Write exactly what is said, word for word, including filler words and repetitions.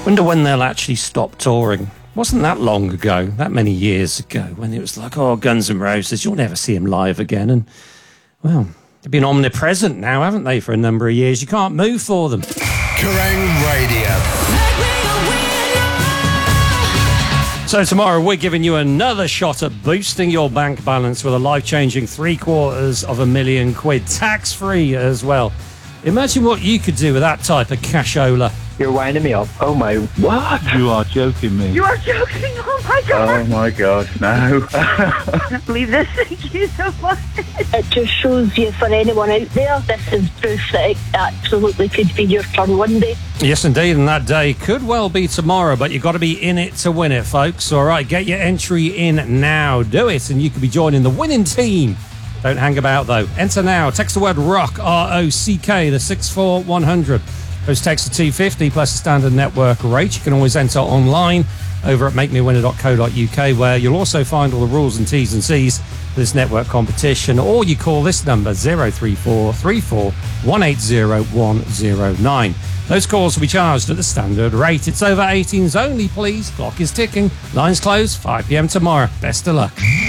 Wonder when they'll actually stop touring. Wasn't that long ago, that many years ago, when it was like, oh, Guns N' Roses, you'll never see them live again. And, well, they've been omnipresent now, haven't they, for a number of years? You can't move for them. Kerrang Radio. So tomorrow we're giving you another shot at boosting your bank balance with a life-changing three quarters of a million quid, tax-free as well. Imagine what you could do with that type of cashola. You're winding me up. Oh my, what? You are joking me. You are joking. Oh my God. Oh my God, no. I can't believe this. Thank you so much. It just shows you, for anyone out there, this is proof that it absolutely could be your turn one day. Yes, indeed, and that day could well be tomorrow, but you've got to be in it to win it, folks. All right, get your entry in now. Do it, and you could be joining the winning team. Don't hang about, though. Enter now. Text the word ROCK, R O C K, to six four one hundred. Those texts are two fifty plus the standard network rate. You can always enter online over at make me winner dot co dot U K, where you'll also find all the rules and T's and C's for this network competition. Or you call this number zero three four three four one eight zero one zero nine. Those calls will be charged at the standard rate. It's over eighteens only, please. Clock is ticking. Lines closed, five p.m. tomorrow. Best of luck.